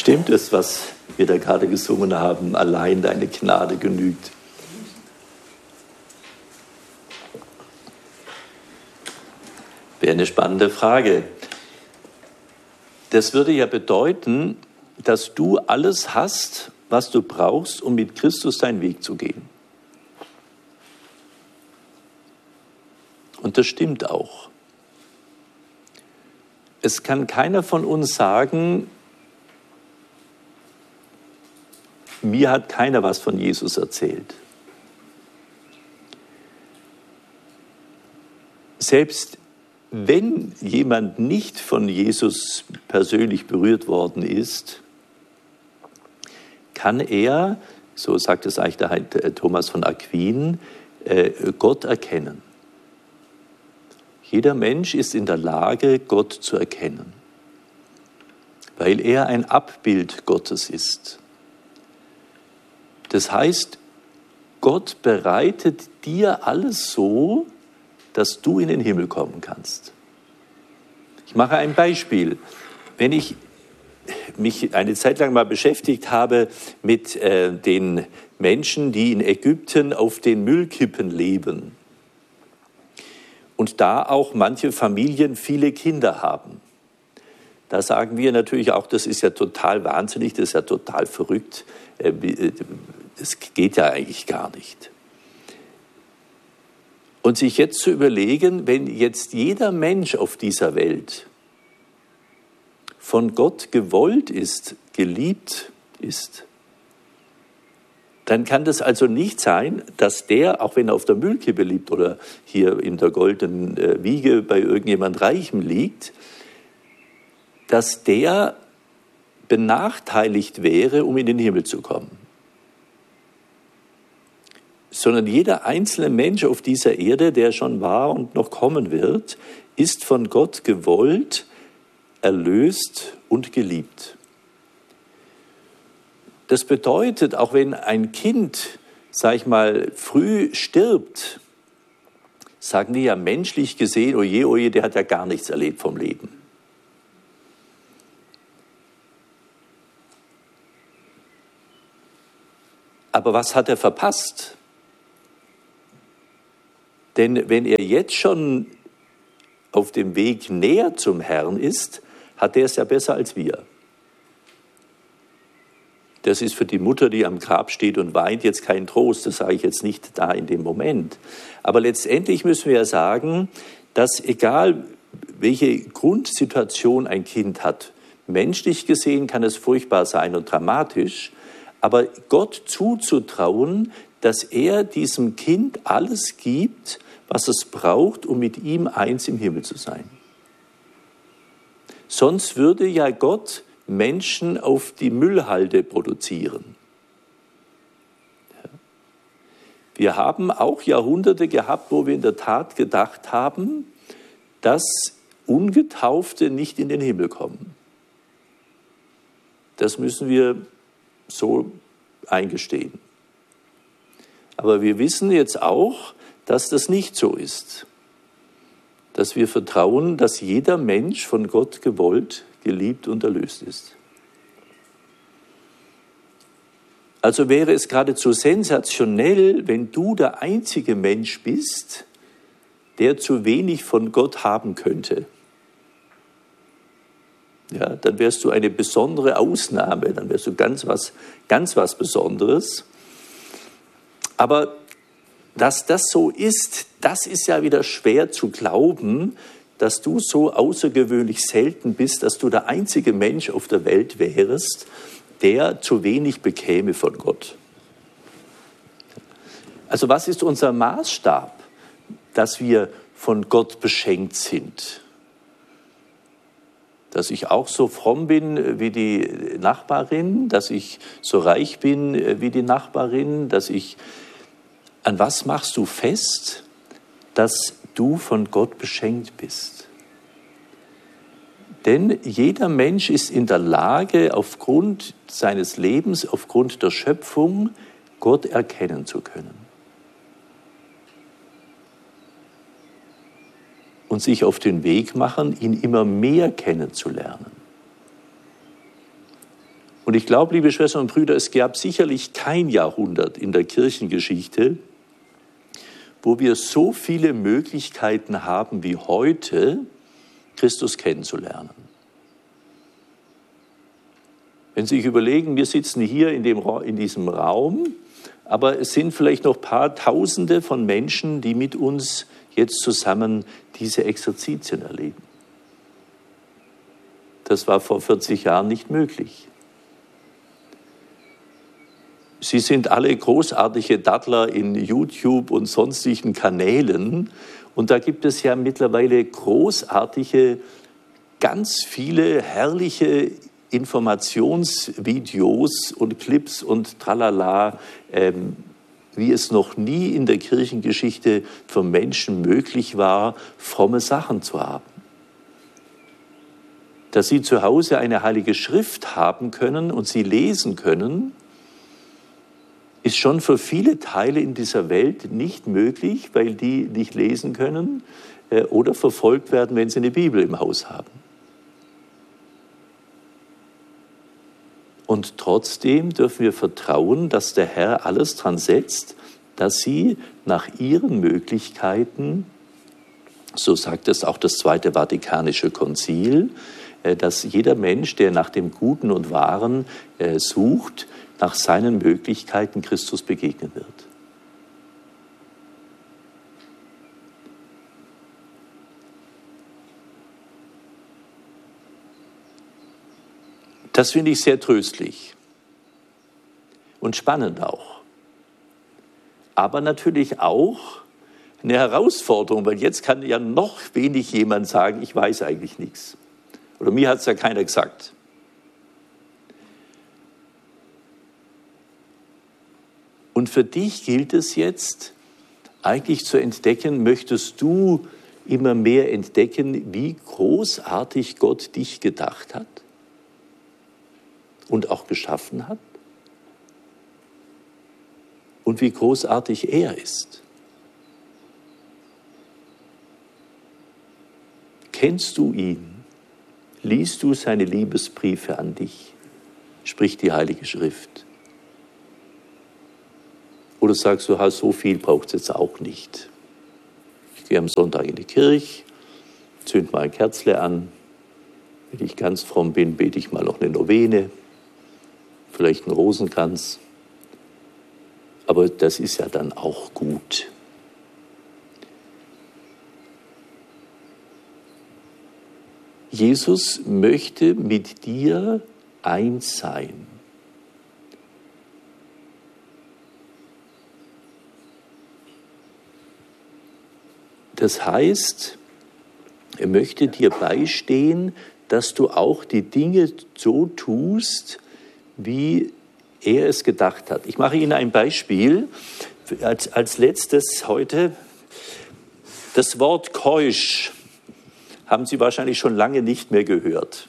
Stimmt es, was wir da gerade gesungen haben, allein deine Gnade genügt? Wäre eine spannende Frage. Das würde ja bedeuten, dass du alles hast, was du brauchst, um mit Christus deinen Weg zu gehen. Und das stimmt auch. Es kann keiner von uns sagen, mir hat keiner was von Jesus erzählt. Selbst wenn jemand nicht von Jesus persönlich berührt worden ist, kann er, so sagt es eigentlich der Thomas von Aquin, Gott erkennen. Jeder Mensch ist in der Lage, Gott zu erkennen, weil er ein Abbild Gottes ist. Das heißt, Gott bereitet dir alles so, dass du in den Himmel kommen kannst. Ich mache ein Beispiel. Wenn ich mich eine Zeit lang mal beschäftigt habe mit den Menschen, die in Ägypten auf den Müllkippen leben und da auch manche Familien viele Kinder haben, da sagen wir natürlich auch, das ist ja total wahnsinnig, das ist ja total verrückt, das geht ja eigentlich gar nicht. Und sich jetzt zu überlegen, wenn jetzt jeder Mensch auf dieser Welt von Gott gewollt ist, geliebt ist, dann kann das also nicht sein, dass der, auch wenn er auf der Müllkippe liegt oder hier in der goldenen Wiege bei irgendjemand Reichem liegt, dass der benachteiligt wäre, um in den Himmel zu kommen. Sondern jeder einzelne Mensch auf dieser Erde, der schon war und noch kommen wird, ist von Gott gewollt, erlöst und geliebt. Das bedeutet, auch wenn ein Kind, sag ich mal, früh stirbt, sagen die ja menschlich gesehen, oje, der hat ja gar nichts erlebt vom Leben. Aber was hat er verpasst? Denn wenn er jetzt schon auf dem Weg näher zum Herrn ist, hat er es ja besser als wir. Das ist für die Mutter, die am Grab steht und weint, jetzt kein Trost. Das sage ich jetzt nicht da in dem Moment. Aber letztendlich müssen wir ja sagen, dass egal welche Grundsituation ein Kind hat, menschlich gesehen kann es furchtbar sein und dramatisch, aber Gott zuzutrauen, dass er diesem Kind alles gibt, was es braucht, um mit ihm eins im Himmel zu sein. Sonst würde ja Gott Menschen auf die Müllhalde produzieren. Wir haben auch Jahrhunderte gehabt, wo wir in der Tat gedacht haben, dass Ungetaufte nicht in den Himmel kommen. Das müssen wir so eingestehen. Aber wir wissen jetzt auch, dass das nicht so ist. Dass wir vertrauen, dass jeder Mensch von Gott gewollt, geliebt und erlöst ist. Also wäre es geradezu sensationell, wenn du der einzige Mensch bist, der zu wenig von Gott haben könnte. Ja, dann wärst du eine besondere Ausnahme, dann wärst du ganz was Besonderes. Aber dass das so ist, das ist ja wieder schwer zu glauben, dass du so außergewöhnlich selten bist, dass du der einzige Mensch auf der Welt wärst, der zu wenig bekäme von Gott. Also was ist unser Maßstab, dass wir von Gott beschenkt sind? Dass ich auch so fromm bin wie die Nachbarin, dass ich so reich bin wie die Nachbarin, an was machst du fest, dass du von Gott beschenkt bist? Denn jeder Mensch ist in der Lage, aufgrund seines Lebens, aufgrund der Schöpfung, Gott erkennen zu können. Und sich auf den Weg machen, ihn immer mehr kennenzulernen. Und ich glaube, liebe Schwestern und Brüder, es gab sicherlich kein Jahrhundert in der Kirchengeschichte, wo wir so viele Möglichkeiten haben wie heute, Christus kennenzulernen. Wenn Sie sich überlegen, wir sitzen hier in diesem Raum, aber es sind vielleicht noch ein paar Tausende von Menschen, die mit uns jetzt zusammen diese Exerzitien erleben. Das war vor 40 Jahren nicht möglich. Sie sind alle großartige Dattler in YouTube und sonstigen Kanälen. Und da gibt es ja mittlerweile großartige, ganz viele herrliche Informationsvideos und Clips und tralala, wie es noch nie in der Kirchengeschichte für Menschen möglich war, fromme Sachen zu haben. Dass sie zu Hause eine heilige Schrift haben können und sie lesen können, ist schon für viele Teile in dieser Welt nicht möglich, weil die nicht lesen können oder verfolgt werden, wenn sie eine Bibel im Haus haben. Und trotzdem dürfen wir vertrauen, dass der Herr alles dran setzt, dass sie nach ihren Möglichkeiten, so sagt es auch das Zweite Vatikanische Konzil, dass jeder Mensch, der nach dem Guten und Wahren sucht, nach seinen Möglichkeiten Christus begegnen wird. Das finde ich sehr tröstlich und spannend auch. Aber natürlich auch eine Herausforderung, weil jetzt kann ja noch wenig jemand sagen, ich weiß eigentlich nichts. Oder mir hat es ja keiner gesagt. Und für dich gilt es jetzt, eigentlich zu entdecken, möchtest du immer mehr entdecken, wie großartig Gott dich gedacht hat und auch geschaffen hat und wie großartig er ist. Kennst du ihn? Liest du seine Liebesbriefe an dich? Spricht die Heilige Schrift. Oder sagst du, so viel braucht es jetzt auch nicht. Ich gehe am Sonntag in die Kirche, zünd mal ein Kerzle an. Wenn ich ganz fromm bin, bete ich mal noch eine Novene, vielleicht einen Rosenkranz. Aber das ist ja dann auch gut. Jesus möchte mit dir eins sein. Das heißt, er möchte dir beistehen, dass du auch die Dinge so tust, wie er es gedacht hat. Ich mache Ihnen ein Beispiel. Als letztes heute, das Wort keusch haben Sie wahrscheinlich schon lange nicht mehr gehört.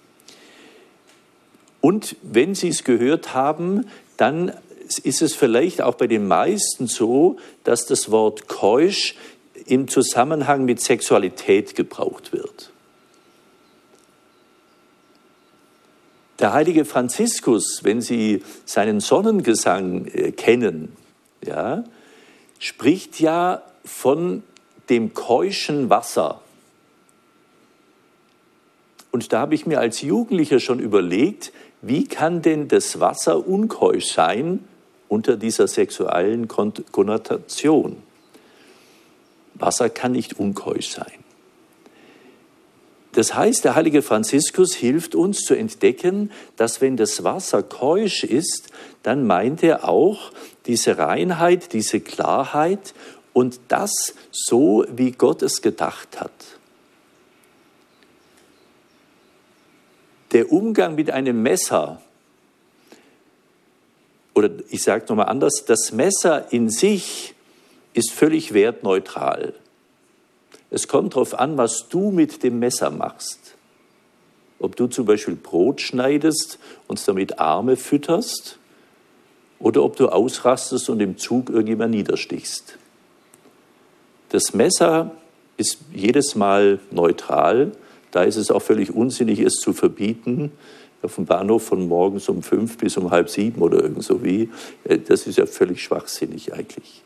Und wenn Sie es gehört haben, dann ist es vielleicht auch bei den meisten so, dass das Wort keusch im Zusammenhang mit Sexualität gebraucht wird. Der heilige Franziskus, wenn Sie seinen Sonnengesang kennen, ja, spricht ja von dem keuschen Wasser. Und da habe ich mir als Jugendlicher schon überlegt, wie kann denn das Wasser unkeusch sein unter dieser sexuellen Konnotation? Wasser kann nicht unkeusch sein. Das heißt, der heilige Franziskus hilft uns zu entdecken, dass wenn das Wasser keusch ist, dann meint er auch diese Reinheit, diese Klarheit und das so, wie Gott es gedacht hat. Der Umgang mit einem Messer, oder ich sage es nochmal anders, das Messer in sich ist völlig wertneutral. Es kommt darauf an, was du mit dem Messer machst. Ob du zum Beispiel Brot schneidest und damit Arme fütterst oder ob du ausrastest und im Zug irgendjemand niederstichst. Das Messer ist jedes Mal neutral. Da ist es auch völlig unsinnig, es zu verbieten, auf dem Bahnhof von morgens um 5 bis um 6:30 oder irgend so wie. Das ist ja völlig schwachsinnig eigentlich.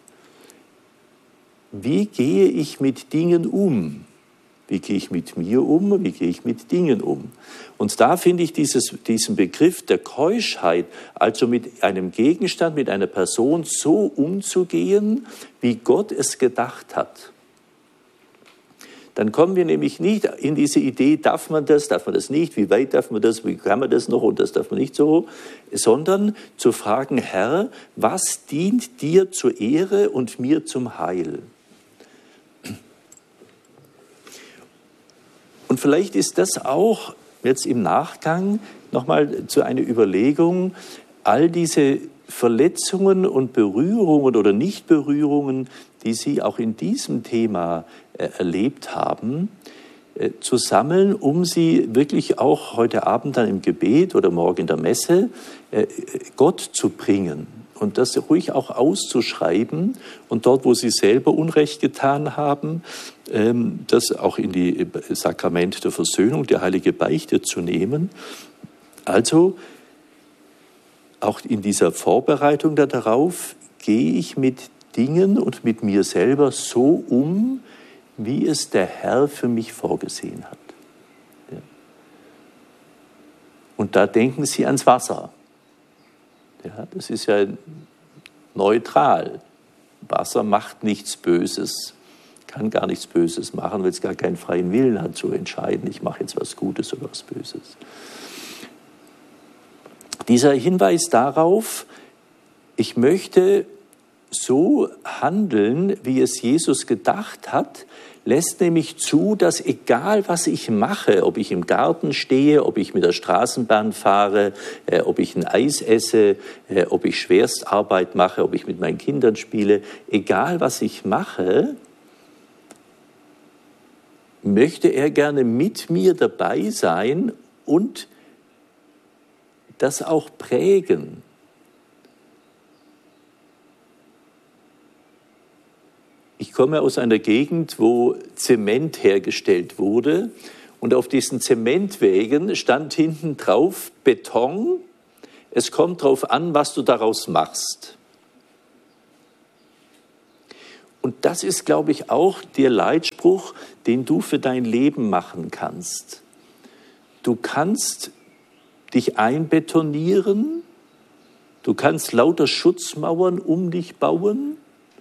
Wie gehe ich mit Dingen um? Wie gehe ich mit mir um? Wie gehe ich mit Dingen um? Und da finde ich diesen Begriff der Keuschheit, also mit einem Gegenstand, mit einer Person so umzugehen, wie Gott es gedacht hat. Dann kommen wir nämlich nicht in diese Idee, darf man das nicht, wie weit darf man das, wie kann man das noch und das darf man nicht so, sondern zu fragen, Herr, was dient dir zur Ehre und mir zum Heil? Und vielleicht ist das auch jetzt im Nachgang nochmal zu einer Überlegung, all diese Verletzungen und Berührungen oder Nichtberührungen, die Sie auch in diesem Thema erlebt haben, zu sammeln, um sie wirklich auch heute Abend dann im Gebet oder morgen in der Messe Gott zu bringen und das ruhig auch auszuschreiben und dort, wo Sie selber Unrecht getan haben, das auch in die Sakrament der Versöhnung, die heilige Beichte zu nehmen. Also auch in dieser Vorbereitung darauf gehe ich mit Dingen und mit mir selber so um, wie es der Herr für mich vorgesehen hat. Ja. Und da denken Sie ans Wasser. Ja, das ist ja neutral. Wasser macht nichts Böses, kann gar nichts Böses machen, weil es gar keinen freien Willen hat zu entscheiden, ich mache jetzt was Gutes oder was Böses. Dieser Hinweis darauf, ich möchte so handeln, wie es Jesus gedacht hat, lässt nämlich zu, dass egal was ich mache, ob ich im Garten stehe, ob ich mit der Straßenbahn fahre, ob ich ein Eis esse, ob ich Schwerstarbeit mache, ob ich mit meinen Kindern spiele, egal was ich mache, möchte er gerne mit mir dabei sein und das auch prägen. Ich komme aus einer Gegend, wo Zement hergestellt wurde und auf diesen Zementwägen stand hinten drauf Beton. Es kommt darauf an, was du daraus machst. Und das ist, glaube ich, auch der Leitspruch, den du für dein Leben machen kannst. Du kannst dich einbetonieren, du kannst lauter Schutzmauern um dich bauen,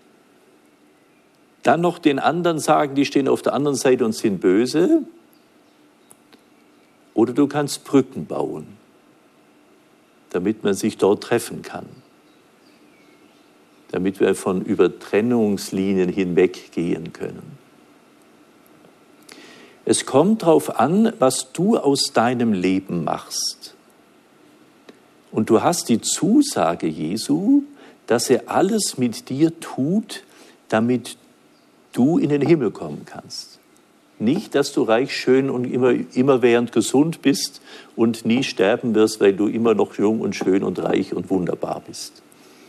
dann noch den anderen sagen, die stehen auf der anderen Seite und sind böse. Oder du kannst Brücken bauen, damit man sich dort treffen kann. Damit wir von Übertrennungslinien hinweggehen können. Es kommt darauf an, was du aus deinem Leben machst. Und du hast die Zusage Jesu, dass er alles mit dir tut, damit du in den Himmel kommen kannst. Nicht, dass du reich, schön und immerwährend gesund bist und nie sterben wirst, weil du immer noch jung und schön und reich und wunderbar bist.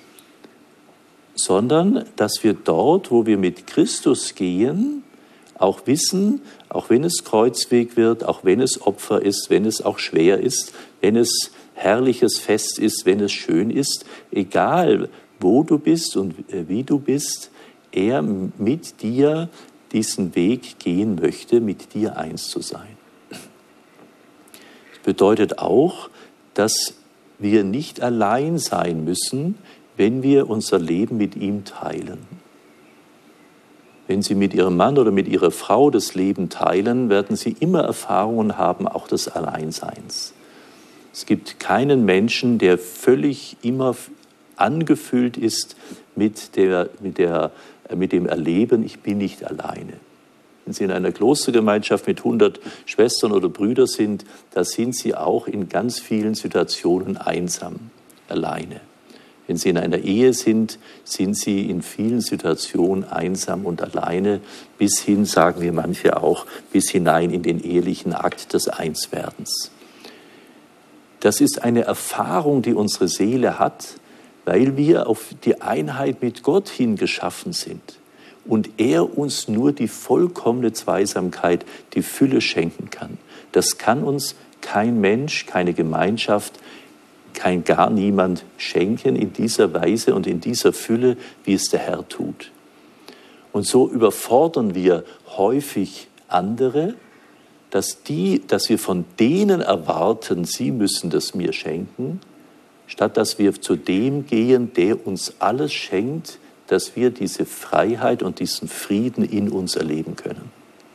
Sondern, dass wir dort, wo wir mit Christus gehen, auch wissen, auch wenn es Kreuzweg wird, auch wenn es Opfer ist, wenn es auch schwer ist, wenn es herrliches Fest ist, wenn es schön ist, egal wo du bist und wie du bist, er mit dir diesen Weg gehen möchte, mit dir eins zu sein. Das bedeutet auch, dass wir nicht allein sein müssen, wenn wir unser Leben mit ihm teilen. Wenn Sie mit Ihrem Mann oder mit Ihrer Frau das Leben teilen, werden Sie immer Erfahrungen haben, auch des Alleinseins. Es gibt keinen Menschen, der völlig immer angefüllt ist mit dem Erleben, ich bin nicht alleine. Wenn Sie in einer Klostergemeinschaft mit 100 Schwestern oder Brüdern sind, da sind Sie auch in ganz vielen Situationen einsam, alleine. Wenn Sie in einer Ehe sind, sind Sie in vielen Situationen einsam und alleine, bis hin, sagen wir manche auch, bis hinein in den ehelichen Akt des Einswerdens. Das ist eine Erfahrung, die unsere Seele hat, weil wir auf die Einheit mit Gott hin geschaffen sind und er uns nur die vollkommene Zweisamkeit, die Fülle schenken kann. Das kann uns kein Mensch, keine Gemeinschaft, kann gar niemand schenken in dieser Weise und in dieser Fülle, wie es der Herr tut. Und so überfordern wir häufig andere, dass wir von denen erwarten, sie müssen das mir schenken, statt dass wir zu dem gehen, der uns alles schenkt, dass wir diese Freiheit und diesen Frieden in uns erleben können.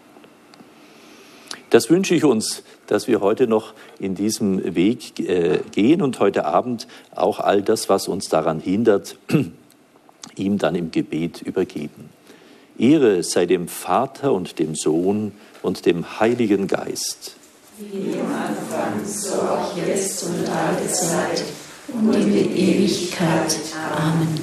Das wünsche ich uns, dass wir heute noch in diesem Weg gehen und heute Abend auch all das, was uns daran hindert, ihm dann im Gebet übergeben. Ehre sei dem Vater und dem Sohn und dem Heiligen Geist. Wie im Anfang, so auch jetzt und alle Zeit und in der Ewigkeit. Amen.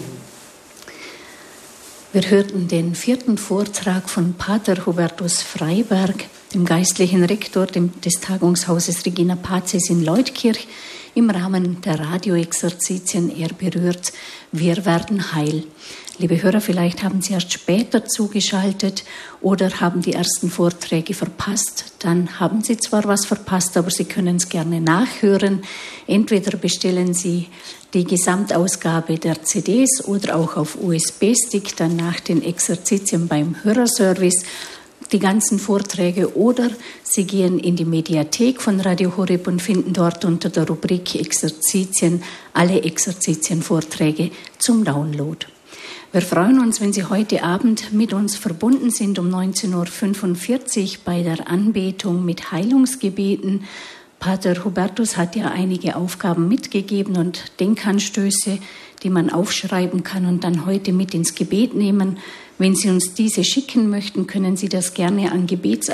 Wir hörten den 4. Vortrag von Pater Hubertus Freiberg, dem geistlichen Rektor des Tagungshauses Regina Pacis in Leutkirch, im Rahmen der Radioexerzitien Er berührt, wir werden heil. Liebe Hörer, vielleicht haben Sie erst später zugeschaltet oder haben die ersten Vorträge verpasst. Dann haben Sie zwar was verpasst, aber Sie können es gerne nachhören. Entweder bestellen Sie die Gesamtausgabe der CDs oder auch auf USB-Stick, dann nach den Exerzitien beim Hörerservice die ganzen Vorträge, oder Sie gehen in die Mediathek von Radio Horeb und finden dort unter der Rubrik Exerzitien alle Exerzitienvorträge zum Download. Wir freuen uns, wenn Sie heute Abend mit uns verbunden sind um 19.45 Uhr bei der Anbetung mit Heilungsgebeten. Pater Hubertus hat ja einige Aufgaben mitgegeben und Denkanstöße, die man aufschreiben kann und dann heute mit ins Gebet nehmen. Wenn Sie uns diese schicken möchten, können Sie das gerne an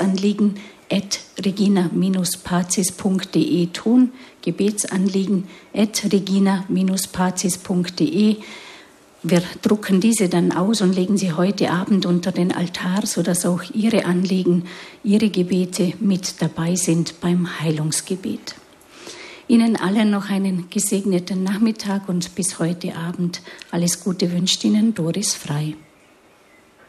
gebetsanliegen@regina-pazis.de tun. Gebetsanliegen@regina-pazis.de. Wir drucken diese dann aus und legen sie heute Abend unter den Altar, sodass auch Ihre Anliegen, Ihre Gebete mit dabei sind beim Heilungsgebet. Ihnen allen noch einen gesegneten Nachmittag und bis heute Abend. Alles Gute wünscht Ihnen Doris Frei.